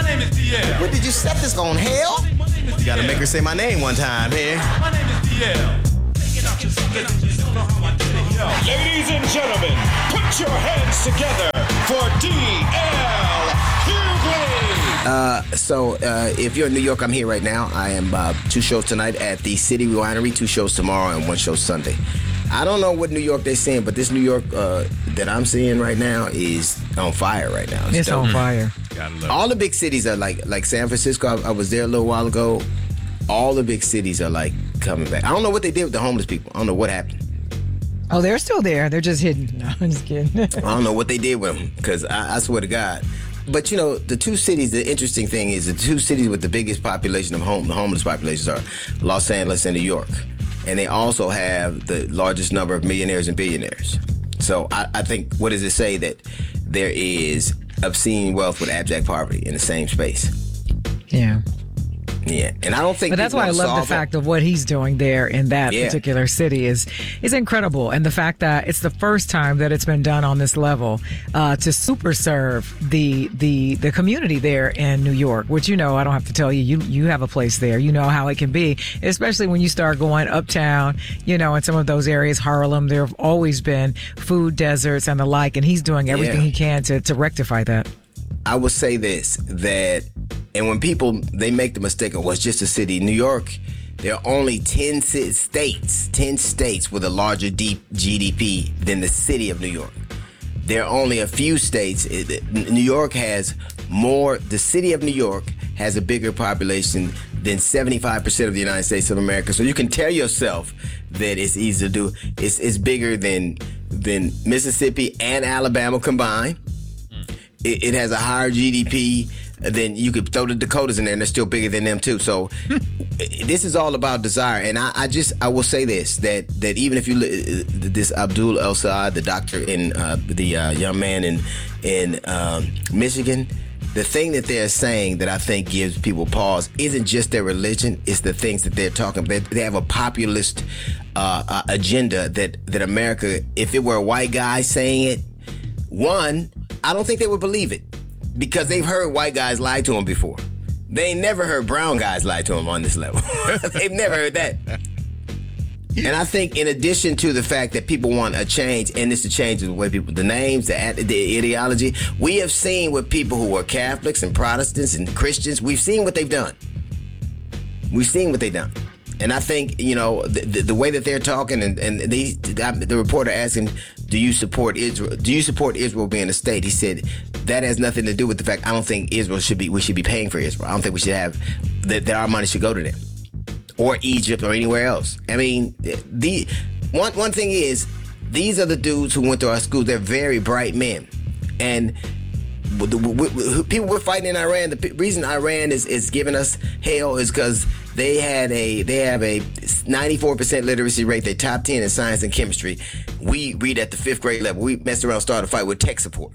My name is DL. What did you set this on, hell? You gotta make her say my name one time here. My name is DL. Ladies and gentlemen, put your hands together for DL Hughley. So if you're in New York, I'm here right now. I am 2 shows tonight at the City Winery, 2 shows tomorrow, and 1 show Sunday. I don't know what New York they're seeing, but this New York that I'm seeing right now is on fire right now. It's on fire. All the big cities are like San Francisco. I was there a little while ago. All the big cities are like coming back. I don't know what they did with the homeless people. I don't know what happened. Oh, they're still there. They're just hidden. No, I'm just kidding. I don't know what they did with them because I swear to God. But, you know, the 2 cities, the interesting thing is the 2 cities with the biggest population of the homeless populations are Los Angeles and New York. And they also have the largest number of millionaires and billionaires. So I think, what does it say? That there is obscene wealth with abject poverty in the same space. Yeah. Yeah, and I don't think. But that's why I love the fact of what he's doing there in that particular city is incredible, and the fact that it's the first time that it's been done on this level to super serve the community there in New York. Which I don't have to tell you. You have a place there. You know how it can be, especially when you start going uptown. In some of those areas, Harlem, there have always been food deserts and the like, and he's doing everything he can to rectify that. I will say this, that, and when people, they make the mistake of, it's just a city. New York, there are only 10 states with a larger GDP than the city of New York. There are only a few states. New York has more, the city of New York has a bigger population than 75% of the United States of America. So you can tell yourself that it's easy to do. It's bigger than Mississippi and Alabama combined. It has a higher GDP than, you could throw the Dakotas in there and they're still bigger than them too. So this is all about desire. And I will say this, that even if you this Abdul El Saad, the doctor in the young man in Michigan, the thing that they're saying that I think gives people pause isn't just their religion, it's the things that they're talking about. They have a populist agenda that America, if it were a white guy saying it, one, I don't think they would believe it because they've heard white guys lie to them before. They ain't never heard brown guys lie to them on this level. They've never heard that. And I think in addition to the fact that people want a change, and it's a change in the way people, the names, the ideology, we have seen with people who are Catholics and Protestants and Christians, we've seen what they've done. And I think, the way that they're talking, and the reporter asked him, do you support Israel? Do you support Israel being a state? He said, that has nothing to do with the fact, I don't think we should be paying for Israel. I don't think we should have, that our money should go to them. Or Egypt or anywhere else. I mean, one thing is, these are the dudes who went to our schools. They're very bright men. And people were fighting in Iran. The reason Iran is giving us hell is because they have a 94% literacy rate. They're top 10 in science and chemistry. We read at the 5th grade level. We messed around, started a fight with tech support.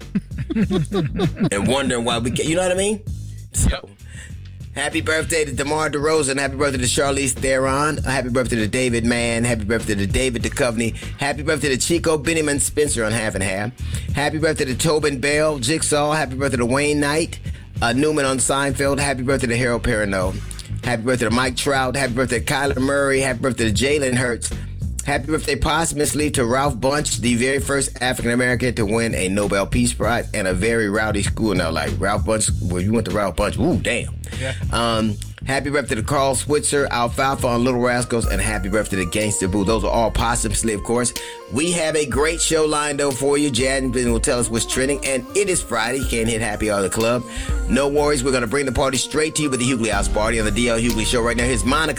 And wondering why you know what I mean? So, happy birthday to DeMar DeRozan. Happy birthday to Charlize Theron. Happy birthday to David Mann. Happy birthday to David Duchovny. Happy birthday to Chico Benjamin Spencer on Half and Half. Happy birthday to Tobin Bell, Jigsaw. Happy birthday to Wayne Knight, Newman on Seinfeld. Happy birthday to Harold Perrineau. Happy birthday to Mike Trout. Happy birthday to Kyler Murray. Happy birthday to Jalen Hurts. Happy birthday posthumously to Ralph Bunche, the very first African-American to win a Nobel Peace Prize and a very rowdy school. Now, like Ralph Bunche, well, you went to Ralph Bunche. Ooh, damn. Yeah. Happy birthday to Carl Switzer, Alfalfa on Little Rascals, and happy birthday to Gangsta Boo. Those are all posthumously, of course. We have a great show lined up for you. Jad will tell us what's trending, and it is Friday. You can't hit Happy Hour of the Club. No worries. We're going to bring the party straight to you with the Hughley House Party on the DL Hughley Show right now. Here's Monica.